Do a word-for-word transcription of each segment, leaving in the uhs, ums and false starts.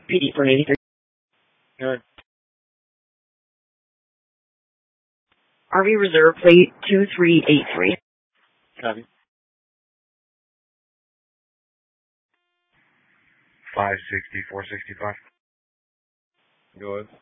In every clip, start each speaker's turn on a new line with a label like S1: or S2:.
S1: P D for eighty-three.
S2: Good.
S1: R V reserve plate two three eight three.
S2: Copy.
S3: five sixty, four sixty-five.
S2: Go ahead.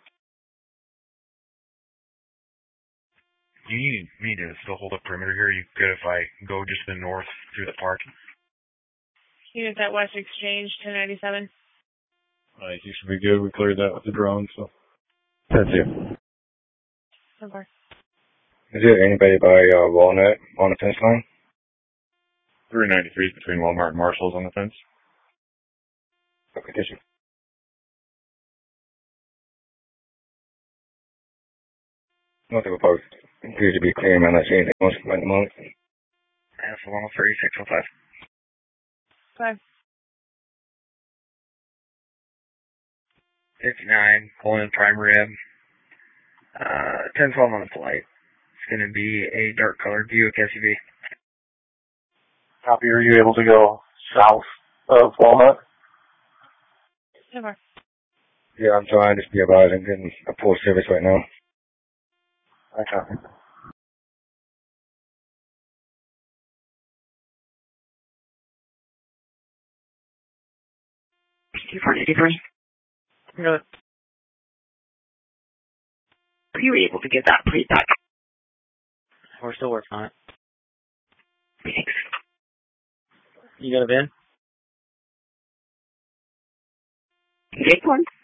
S3: Do you need me to still hold a perimeter here? You good if I go just to the north through the park?
S4: Unit at West Exchange, ten ninety-seven.
S2: I think you should be good. We cleared that with the drone, so.
S5: That's it.
S4: So far.
S5: Is there anybody by uh, Walnut on the fence line?
S2: three ninety-three between Walmart and Marshall's on the fence.
S5: Okay, yes, sir. Nothing proposed. Appears to be clear, man. Not seeing anything else at the moment.
S3: That's one oh three, six oh five.
S4: Five.
S3: fifty-nine, pulling in prime rib. Uh, ten twelve on the flight. It's going to be a dark colored Buick S U V.
S6: Copy. Are you able to go south of Walnut?
S4: So far.
S5: Yeah, I'm trying to be about it and getting a full service right now.
S6: I copy.
S1: P D for eighty-three.
S2: Good.
S1: Are you able to get that plate back?
S2: We're still working on it.
S1: Thanks.
S2: You got a bin?
S1: Take one.